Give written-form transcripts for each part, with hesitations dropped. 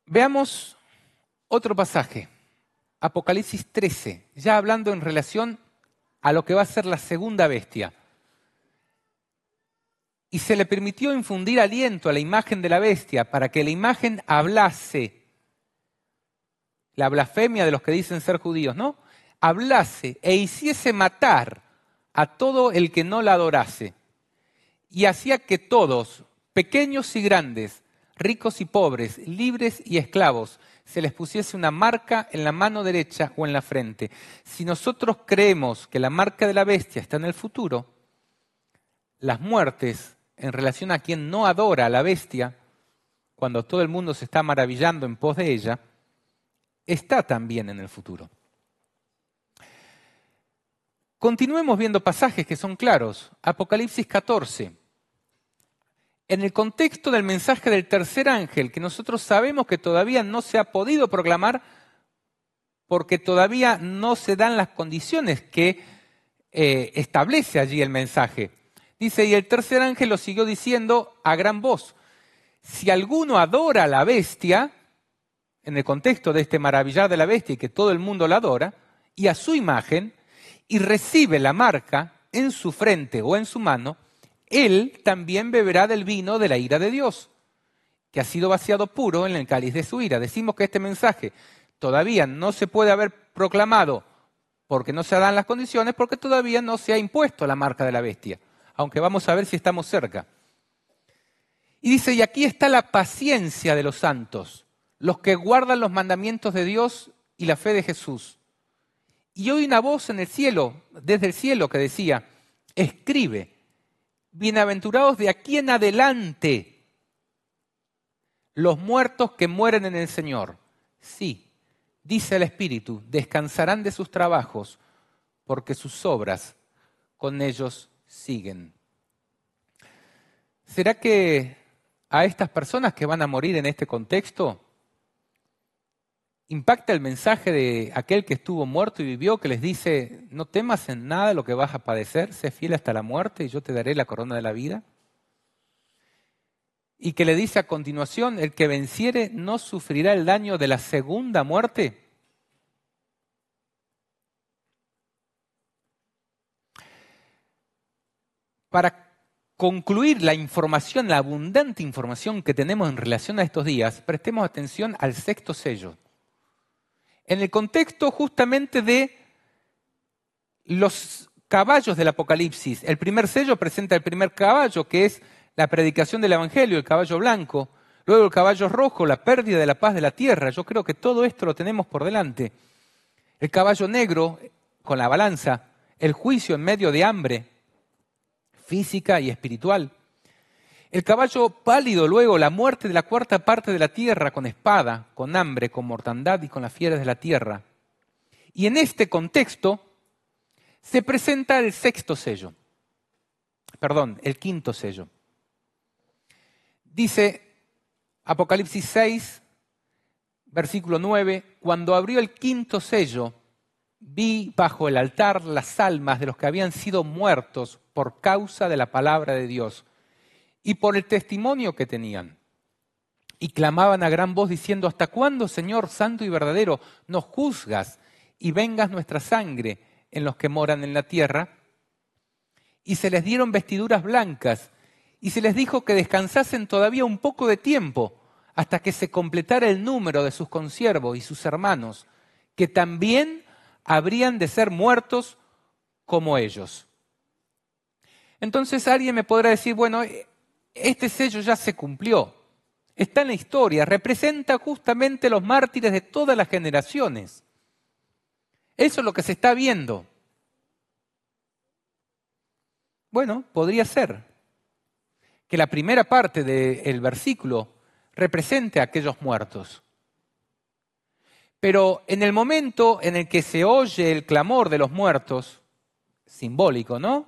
Veamos otro pasaje, Apocalipsis 13, ya hablando en relación a lo que va a ser la segunda bestia. Y se le permitió infundir aliento a la imagen de la bestia para que la imagen hablase, la blasfemia de los que dicen ser judíos, ¿no? Hablase e hiciese matar a todo el que no la adorase. Y hacía que todos, pequeños y grandes, ricos y pobres, libres y esclavos, se les pusiese una marca en la mano derecha o en la frente. Si nosotros creemos que la marca de la bestia está en el futuro, las muertes en relación a quien no adora a la bestia, cuando todo el mundo se está maravillando en pos de ella, está también en el futuro. Continuemos viendo pasajes que son claros. Apocalipsis 14. En el contexto del mensaje del tercer ángel, que nosotros sabemos que todavía no se ha podido proclamar porque todavía no se dan las condiciones que establece allí el mensaje. Dice, y el tercer ángel lo siguió diciendo a gran voz, si alguno adora a la bestia, en el contexto de este maravillar de la bestia y que todo el mundo la adora, y a su imagen, y recibe la marca en su frente o en su mano, él también beberá del vino de la ira de Dios, que ha sido vaciado puro en el cáliz de su ira. Decimos que este mensaje todavía no se puede haber proclamado porque no se dan las condiciones, porque todavía no se ha impuesto la marca de la bestia, aunque vamos a ver si estamos cerca. Y dice, y aquí está la paciencia de los santos, los que guardan los mandamientos de Dios y la fe de Jesús. Y oí una voz en el cielo, desde el cielo, que decía, escribe, bienaventurados de aquí en adelante los muertos que mueren en el Señor. Sí, dice el Espíritu, descansarán de sus trabajos, porque sus obras con ellos siguen. ¿Será que a estas personas que van a morir en este contexto impacta el mensaje de aquel que estuvo muerto y vivió, que les dice, no temas en nada lo que vas a padecer, sé fiel hasta la muerte y yo te daré la corona de la vida? Y que le dice a continuación, el que venciere no sufrirá el daño de la segunda muerte. Para concluir la información, la abundante información que tenemos en relación a estos días, prestemos atención al sexto sello. En el contexto justamente de los caballos del Apocalipsis. El primer sello presenta el primer caballo, que es la predicación del Evangelio, el caballo blanco. Luego el caballo rojo, la pérdida de la paz de la tierra. Yo creo que todo esto lo tenemos por delante. El caballo negro, con la balanza. El juicio en medio de hambre, física y espiritual. El caballo pálido, luego la muerte de la cuarta parte de la tierra con espada, con hambre, con mortandad y con las fieras de la tierra. Y en este contexto se presenta el quinto sello. Dice Apocalipsis 6, versículo 9, cuando abrió el quinto sello, vi bajo el altar las almas de los que habían sido muertos por causa de la palabra de Dios y por el testimonio que tenían. Y clamaban a gran voz diciendo, ¿hasta cuándo, Señor santo y verdadero, nos juzgas y vengas nuestra sangre en los que moran en la tierra? Y se les dieron vestiduras blancas y se les dijo que descansasen todavía un poco de tiempo hasta que se completara el número de sus consiervos y sus hermanos, que también habrían de ser muertos como ellos. Entonces alguien me podrá decir, bueno, este sello ya se cumplió, está en la historia, representa justamente los mártires de todas las generaciones. Eso es lo que se está viendo. Bueno, podría ser que la primera parte del versículo represente a aquellos muertos. Pero en el momento en el que se oye el clamor de los muertos, simbólico, ¿no?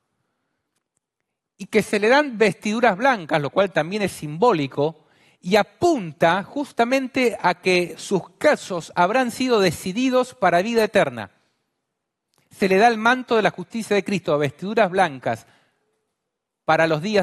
Y que se le dan vestiduras blancas, lo cual también es simbólico, y apunta justamente a que sus casos habrán sido decididos para vida eterna. Se le da el manto de la justicia de Cristo, vestiduras blancas, para los días